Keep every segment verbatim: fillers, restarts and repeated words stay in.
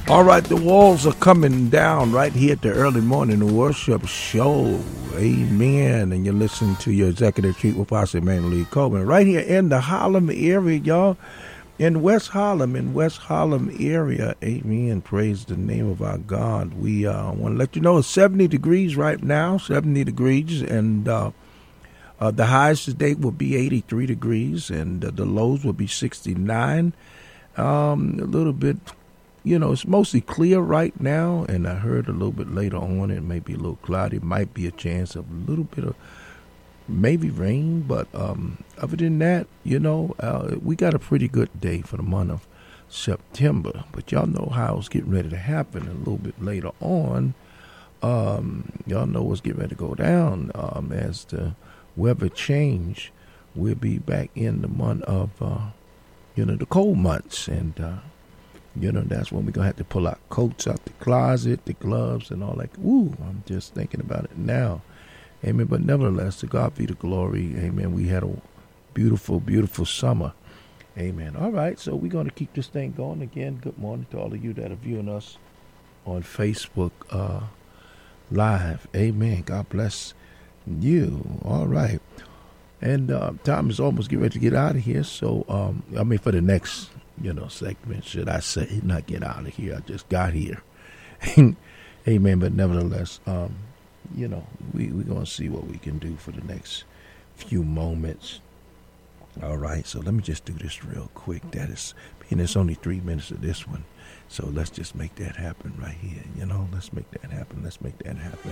All right, the walls are coming down right here at the early morning worship show. Amen. And you're listening to your executive chief, Apostle Emmanuel Lee Coleman, right here in the Harlem area, y'all. In West Harlem, in West Harlem area. Amen. Praise the name of our God. We uh, want to let you know it's seventy degrees right now, seventy degrees, and uh, uh, the highest today will be eighty-three degrees, and uh, the lows will be sixty-nine. Um, a little bit. You know, it's mostly clear right now, and I heard a little bit later on it may be a little cloudy. Might be a chance of a little bit of maybe rain, but um, other than that, you know, uh, we got a pretty good day for the month of September. But y'all know how it's getting ready to happen a little bit later on. Um, y'all know what's getting ready to go down um, as the weather change. We'll be back in the month of, uh, you know, the cold months, and uh, you know, that's when we're going to have to pull our coats out the closet, the gloves, and all that. Ooh, I'm just thinking about it now. Amen. But nevertheless, to God be the glory. Amen. We had a beautiful, beautiful summer. Amen. All right, so we're going to keep this thing going. Again, good morning to all of you that are viewing us on Facebook uh, Live. Amen. God bless you. All right. And uh, time is almost getting ready to get out of here. So, um, I mean, for the next... you know, segment, should I say, not get out of here. I just got here. Amen. But nevertheless, um, you know, we, we're going to see what we can do for the next few moments. All right. So let me just do this real quick. That is, and it's only three minutes of this one. So let's just make that happen right here. You know, let's make that happen. Let's make that happen.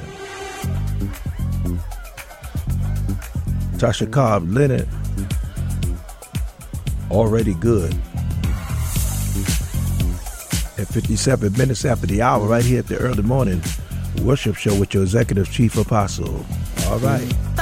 Tasha Cobb, Leonard, Already Good. At fifty-seven minutes after the hour, right here at the early morning worship show with your executive chief apostle. All right.